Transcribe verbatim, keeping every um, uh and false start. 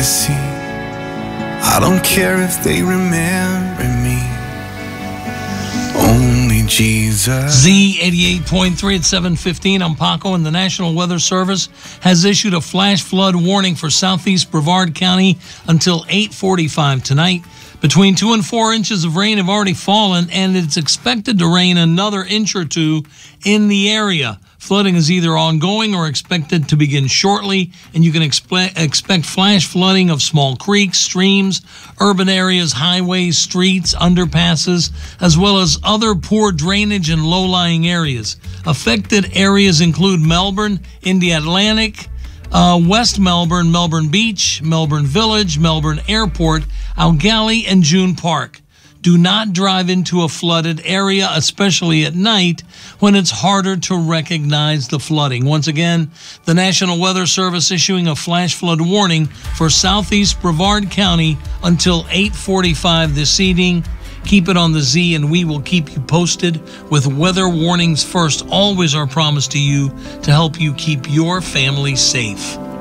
legacy. I don't care if they remember me. Only Jesus. Z eighty-eight point three at seven fifteen. I'm Paco, and the National Weather Service has issued a flash flood warning for southeast Brevard County until eight forty-five tonight. Between two and four inches of rain have already fallen, and it's expected to rain another inch or two in the area. Flooding is either ongoing or expected to begin shortly, and you can expe- expect flash flooding of small creeks, streams, urban areas, highways, streets, underpasses, as well as other poor drainage and low-lying areas. Affected areas include Melbourne, Indialantic, uh, West Melbourne, Melbourne Beach, Melbourne Village, Melbourne Airport, Algali, and June Park. Do not drive into a flooded area, especially at night when it's harder to recognize the flooding. Once again, the National Weather Service issuing a flash flood warning for southeast Brevard County until eight forty-five this evening. Keep it on the Z, and we will keep you posted with weather warnings first. Always our promise to you to help you keep your family safe.